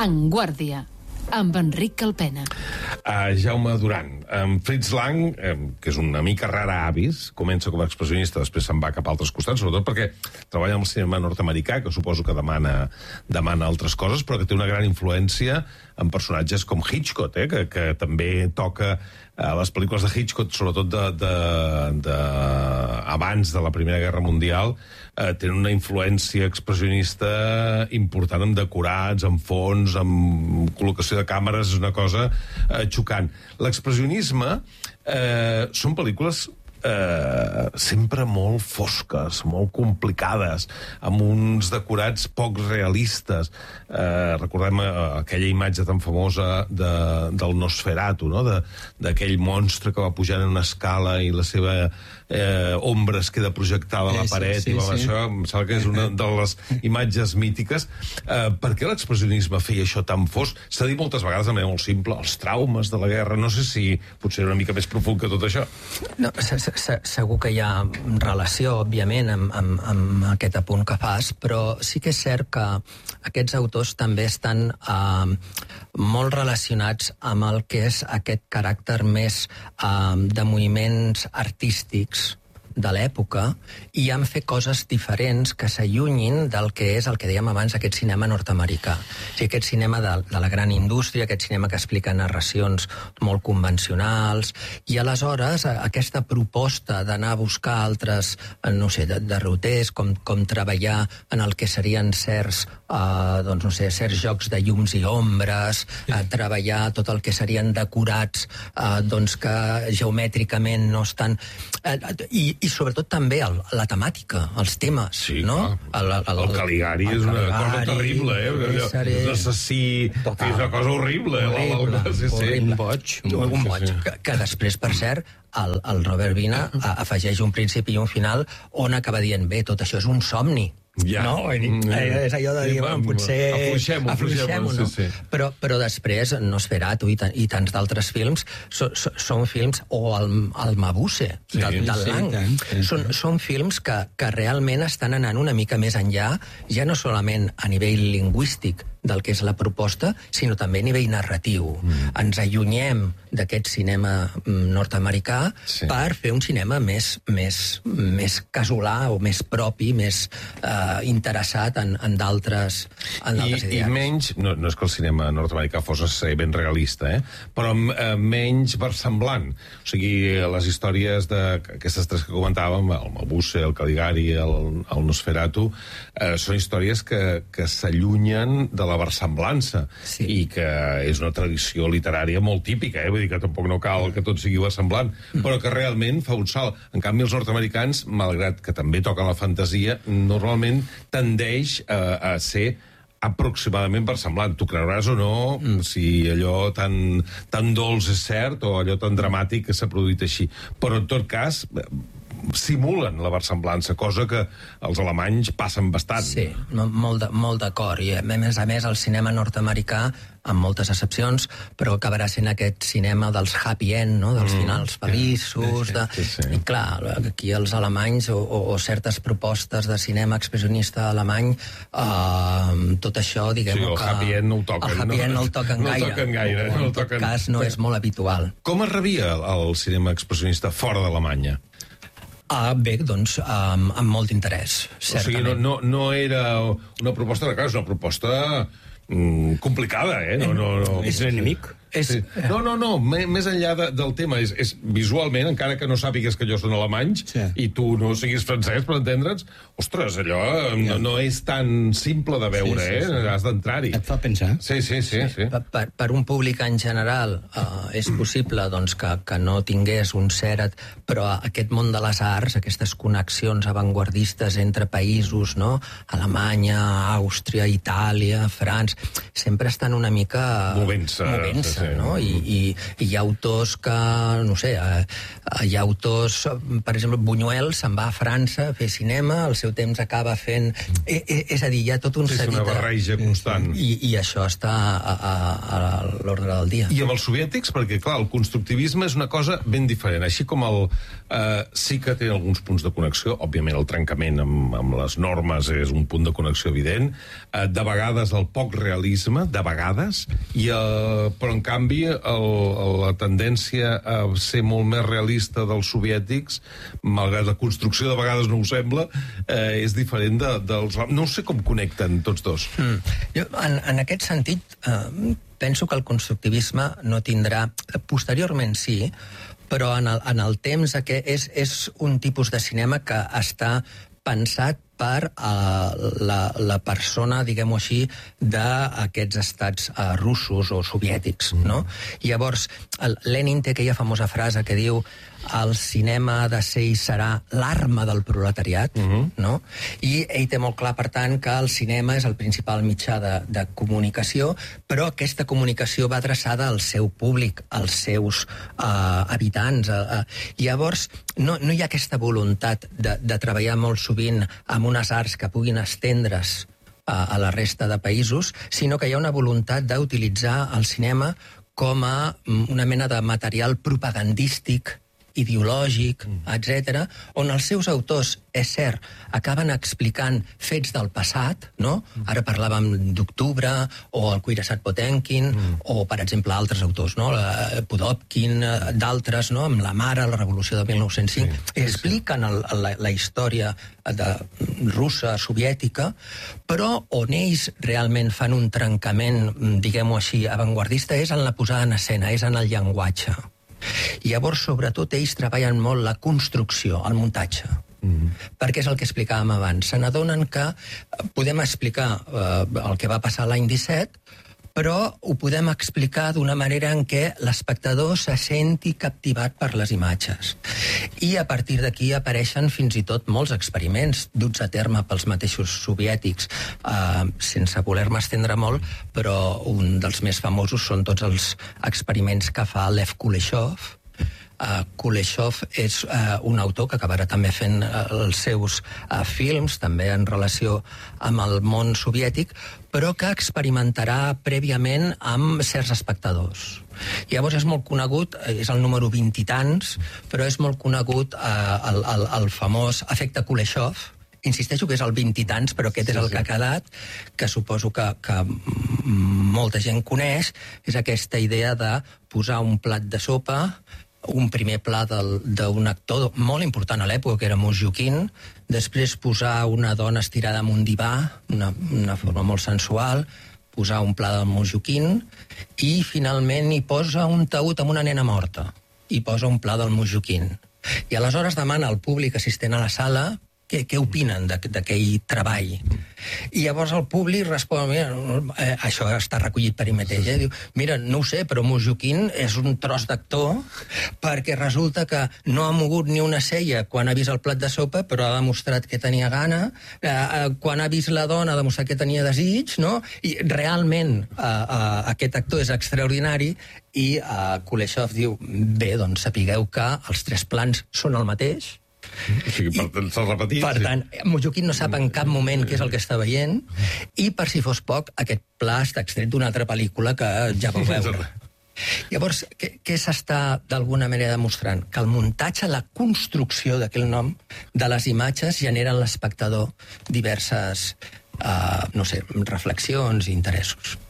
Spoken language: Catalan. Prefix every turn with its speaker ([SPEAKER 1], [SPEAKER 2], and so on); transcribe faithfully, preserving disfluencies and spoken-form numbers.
[SPEAKER 1] En Guàrdia, amb Enric Calpena.
[SPEAKER 2] Uh, Jaume Duran. Um, Fritz Lang, um, que és una mica rara avis, comença com a expressionista, després se'n va cap a altres costats, sobretot perquè treballa amb el cinema nord-americà, que suposo que demana, demana altres coses, però que té una gran influència en personatges com Hitchcock, eh, que, que també toca a les pel·lícules de Hitchcock, sobretot de, de, de, abans de la Primera Guerra Mundial, eh, tenen una influència expressionista important amb decorats, amb fons, amb col·locació de càmeres, és una cosa eh, xocant. L'expressionisme eh, són pel·lícules Eh, sempre molt fosques, molt complicades, amb uns decorats poc realistes. Eh, recordem eh, aquella imatge tan famosa de, del Nosferatu, no? D'aquell monstre que va pujant en una escala i la seva eh, ombra es queda projectada a la paret. Sí, sí, i va, sí. Això em sembla que és una de les imatges mítiques. Eh, per què l'expressionisme feia això tan fosc? S'ha dit moltes vegades de manera molt simple, els traumes de la guerra. No sé si potser era una mica més profund que tot això.
[SPEAKER 3] No, segur que hi ha relació, òbviament, amb, amb, amb aquest apunt que fas, però sí que és cert que aquests autors també estan eh, molt relacionats amb el que és aquest caràcter més eh, de moviments artístics de l'època, i han fet coses diferents que s'allunyin del que és el que dèiem abans, aquest cinema nord-americà. O sigui, aquest cinema de, de la gran indústria, aquest cinema que explica narracions molt convencionals, i aleshores aquesta proposta d'anar a buscar altres, no sé, de, de derroters, com, com treballar en el que serien certs, eh, doncs no sé, certs jocs de llums i ombres, eh, treballar tot el que serien decorats, eh, doncs que geomètricament no estan... Eh, i, i sobretot també el, la temàtica, els temes,
[SPEAKER 2] sí,
[SPEAKER 3] no?
[SPEAKER 2] El, el, el, el Caligari el és una Caligari, cosa terrible, eh? Un assassí, és una cosa horrible.
[SPEAKER 3] Horrible,
[SPEAKER 2] el, el, sí, sí.
[SPEAKER 3] horrible. Un boig. Un boig. Que, que després, per cert, el, el Robert Vina afegeix un principi i un final on acaba dient, bé, tot això és un somni.
[SPEAKER 2] Ja.
[SPEAKER 3] No? És allò de dir, bueno, potser...
[SPEAKER 2] Afluixem-ho, afluixem-ho,
[SPEAKER 3] no?
[SPEAKER 2] sí, sí.
[SPEAKER 3] Però, però després, Nosferatu i, i tants d'altres films so, so, són films, o el, el Mabuse, sí, del, del Lang, sí, sí. Són, són films que, que realment estan anant una mica més enllà, ja no solament a nivell lingüístic del que és la proposta, sinó també a nivell narratiu. Mm. Ens allunyem d'aquest cinema nord-americà, sí, per fer un cinema més, més, més casolà o més propi, més eh, interessat en, en d'altres idees.
[SPEAKER 2] I, i menys, no, no és que el cinema nord-americà fos ben realista, eh? però eh, menys versemblant. O sigui, les històries d'aquestes tres que comentàvem, el Mabuse, el Caligari, el, el Nosferatu, eh, són històries que, que s'allunyen de la versemblança, sí, i que és una tradició literària molt típica, eh? Vull dir que tampoc no cal que tot sigui versemblant, mm. però que realment fa un salt. En canvi, els nord-americans, malgrat que també toquen la fantasia, normalment tendeix a, a ser aproximadament versemblant. Tu creuràs o no mm. si allò tan, tan dolç és cert o allò tan dramàtic que s'ha produït així. Però, en tot cas, simulen la versemblança, cosa que els alemanys passen bastant.
[SPEAKER 3] Sí, molt d'acord. I a més a més el cinema nord-americà, amb moltes excepcions, però acabarà sent aquest cinema dels happy end, no? Dels mm. finals feliços. Sí, sí, de... sí, sí. I clar, aquí els alemanys o, o, o certes propostes de cinema expressionista alemany, eh, tot això, diguem
[SPEAKER 2] sí, el
[SPEAKER 3] que...
[SPEAKER 2] happy end no el toquen.
[SPEAKER 3] El happy end no el toquen
[SPEAKER 2] no
[SPEAKER 3] gaire.
[SPEAKER 2] El toquen gaire.
[SPEAKER 3] O,
[SPEAKER 2] no
[SPEAKER 3] en tot toquen... cas no és molt habitual.
[SPEAKER 2] Com es rebia el cinema expressionista fora d'Alemanya?
[SPEAKER 3] Ah, bé, doncs, um, amb molt interès, certament.
[SPEAKER 2] O sigui, no, no, no era una proposta de cas, una proposta mm, complicada, eh? No, no, no.
[SPEAKER 4] És l'enemic.
[SPEAKER 3] És...
[SPEAKER 2] Sí. No, no, no, més enllà de, del tema, és, és visualment, encara que no sàpigues que allò són alemanys, sí, i tu no siguis francès, per entendre'ns, ostres, allò no, no és tan simple de veure, sí, sí, sí. eh? Has d'entrar-hi.
[SPEAKER 4] Et fa pensar.
[SPEAKER 2] Sí, sí, sí. sí. sí.
[SPEAKER 3] Per, per un públic en general uh, és possible doncs, que, que no tingués un cert... Però aquest món de les arts, aquestes connexions avantguardistes entre països, no? Alemanya, Àustria, Itàlia, França, sempre estan una mica...
[SPEAKER 2] Movent-se.
[SPEAKER 3] Movent-se.
[SPEAKER 2] sí.
[SPEAKER 3] no? I, i, I hi ha autors que, no sé, hi ha autors, per exemple, Buñuel se'n va a França a fer cinema, al seu temps acaba fent... Eh, eh, és a dir, hi ha tot un
[SPEAKER 2] sí,
[SPEAKER 3] seguit...
[SPEAKER 2] una barreja constant.
[SPEAKER 3] I, I això està a, a, a l'ordre del dia.
[SPEAKER 2] I amb els soviètics, perquè, clar, el constructivisme és una cosa ben diferent. Així com el... Eh, sí que té alguns punts de connexió, òbviament el trencament amb, amb les normes és un punt de connexió evident, eh, de vegades el poc realisme, de vegades, i, eh, però en canvi el, la tendència a ser molt més realista dels soviètics, malgrat la construcció de vegades no ho sembla, eh, és diferent de, dels... No sé com connecten tots dos.
[SPEAKER 3] Mm. Jo, en, en aquest sentit, eh, penso que el constructivisme no tindrà... Posteriorment sí, però en el, en el temps que és, és un tipus de cinema que està pensat per uh, la, la persona, diguem-ho així, d'aquests estats uh, russos o soviètics, no? Llavors, el Lenin té aquella famosa frase que diu el cinema ha de ser i serà l'arma del proletariat, uh-huh. no? I ell té molt clar, per tant, que el cinema és el principal mitjà de, de comunicació, però aquesta comunicació va adreçada al seu públic, als seus uh, habitants. Uh, uh. Llavors, no, no hi ha aquesta voluntat de, de treballar molt sovint amb unes arts que puguin estendre's a, a la resta de països, sinó que hi ha una voluntat d'utilitzar el cinema com a una mena de material propagandístic, ideològic, etcètera, on els seus autors, és cert, acaben explicant fets del passat, no? Ara parlàvem d'Octubre, o el Cuirassat Potemkin, mm. o, per exemple, altres autors, no? Pudovkin, d'altres, no? Amb la Mare, la Revolució de mil nou-cents cinc, sí, sí, expliquen el, la, la història de, russa, soviètica, però on ells realment fan un trencament, diguem-ho així, avantguardista, és en la posada en escena, és en el llenguatge. Llavors, sobretot, ells treballen molt la construcció, el muntatge. Mm-hmm. Perquè és el que explicàvem abans. Se n'adonen que podem explicar eh, el que va passar l'any disset, però ho podem explicar d'una manera en què l'espectador se senti captivat per les imatges. I a partir d'aquí apareixen fins i tot molts experiments duts a terme pels mateixos soviètics, eh, sense voler-me estendre molt, però un dels més famosos són tots els experiments que fa Lev Kuleshov. Uh, Kuleshov és uh, un autor que acabarà també fent uh, els seus uh, films, també en relació amb el món soviètic, però que experimentarà prèviament amb certs espectadors. Llavors és molt conegut, és el número vint i tants, però és molt conegut uh, el, el, el famós efecte Kuleshov. Insisteixo que és el vint i tants, però aquest és el que ha quedat, que suposo que, que molta gent coneix, és aquesta idea de posar un plat de sopa, un primer pla d'un actor molt important a l'època, que era Muzhukin, després posar una dona estirada en un divà, una, una forma molt sensual, posar un pla del Muzhukin, i finalment hi posa un taüt amb una nena morta, i posa un pla del Muzhukin. I aleshores demana al públic assistent a la sala què, què opinen d'aquell treball. I llavors el públic respon, mira, eh, això està recollit per ell mateix, eh? Diu, mira, no ho sé, però Muzhukin és un tros d'actor perquè resulta que no ha mogut ni una cella quan ha vist el plat de sopa, però ha demostrat que tenia gana, eh, eh, quan ha vist la dona ha demostrat que tenia desig, no? I realment eh, eh, aquest actor és extraordinari i eh, Kuleshov diu, bé, doncs sapigueu que els tres plans són el mateix.
[SPEAKER 2] O sigui, per tant, s'ha repetit.
[SPEAKER 3] Per tant, Muzhukin no sap en cap moment què és el que està veient, i per si fos poc, aquest pla està extret d'una altra pel·lícula que ja vau veure. Llavors, què, què s'està d'alguna manera demostrant? Que el muntatge, la construcció d'aquell nom, de les imatges, genera en l'espectador diverses, uh, no sé, reflexions i interessos.